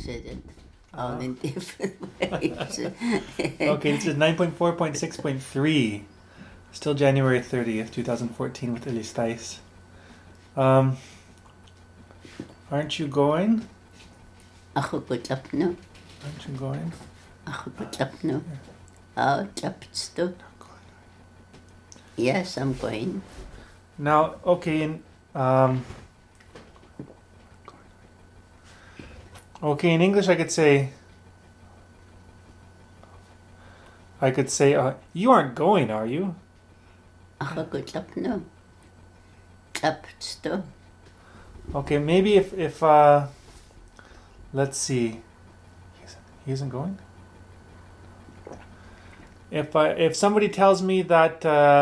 said it all in different ways. Okay, this is 9.4.6.3. Still January 30th, 2014 with Elise Thijs. Aren't you going? Ako put up no. Aren't you going? Ako put up no. Oh, chapts to. Yes, I'm going. Now, okay, in English I could say, you aren't going, are you? Ako put up no. Chapts to. Okay, maybe if let's see. He isn't going? If somebody tells me that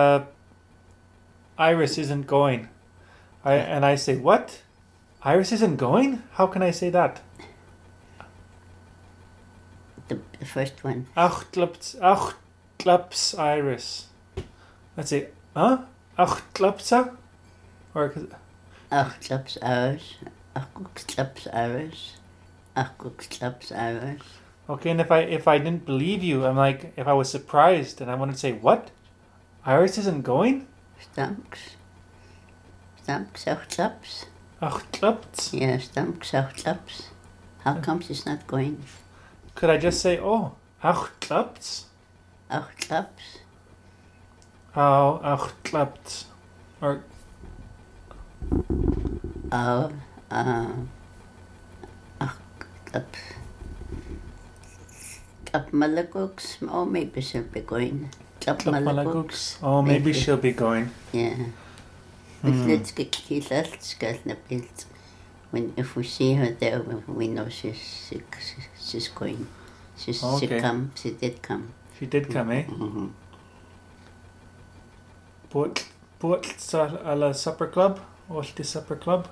Iris isn't going, and I say, what? Iris isn't going? How can I say that? The first one. Ach, klaps Iris. Let's say, huh? Ach, klapsa? Or... Ach, klaps Iris. Ach, klaps Iris. Ach, klaps Iris. Okay, and if I didn't believe you, I'm like, if I was surprised and I wanted to say, what? Iris isn't going? Stamks, ach, klaps. Ach, klaps? Yeah, stamks, ach, klaps. How come she's not going? Could I just say, oh, ach, klaps? Ach, klaps. Oh, ach, klaps. Or... Oh, ach, klaps. Klap Malagoks. Oh, maybe she'll be going. Klap Malagoks. Oh, maybe she'll be going. Yeah. But let's get when if we see her there, we know she's going. She come. She did come. She did come, eh? Mm-hmm. Put a la supper club? What's the supper club?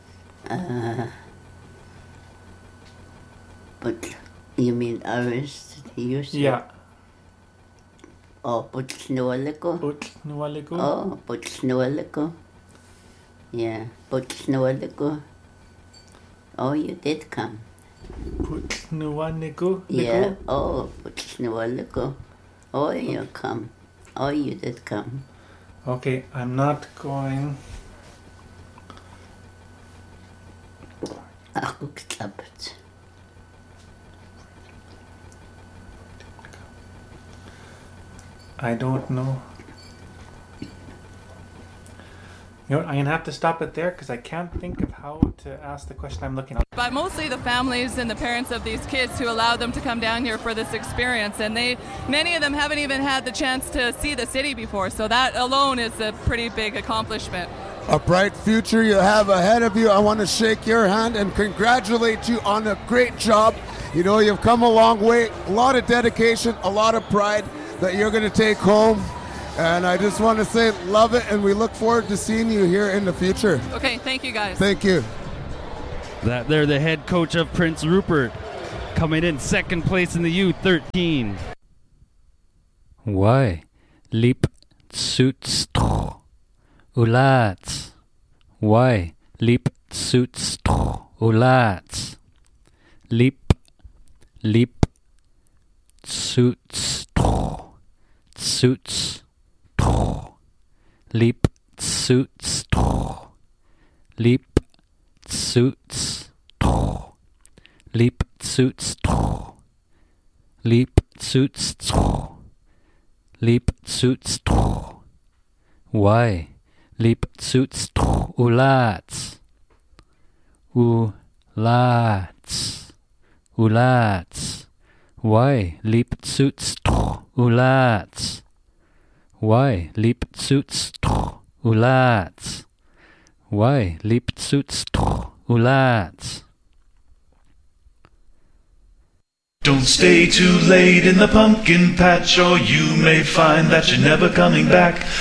But you mean ours? Yeah. Oh, put snowaliko. Oh, put snowaliko. Yeah, put snowaliko. Oh, you did come. Put snowaliko. Yeah. Oh, put snowaliko. Oh, you come. Oh, you did come. Okay, I'm not going. Ako klapt. I don't know. You know what, I'm going to have to stop it there because I can't think of how to ask the question I'm looking at. But mostly the families and the parents of these kids who allowed them to come down here for this experience. And many of them haven't even had the chance to see the city before. So that alone is a pretty big accomplishment. A bright future you have ahead of you. I want to shake your hand and congratulate you on a great job. You know, you've come a long way, a lot of dedication, a lot of pride that you're going to take home. And I just want to say love it, and we look forward to seeing you here in the future. Okay, thank you guys. Thank you. They're the head coach of Prince Rupert, coming in second place in the U13. Why? Lip Tsutstro Ulat. Why? Lip Tsutstro Ulat. Lip Tsutstro Tsuts. Lip suits lip suits lip suits lip suits lip suits why lip suits ulats why lip suits ulats. Why Lipzuts Ulats? Why Lipzuts Ulats? Don't stay too late in the pumpkin patch, or you may find that you're never coming back.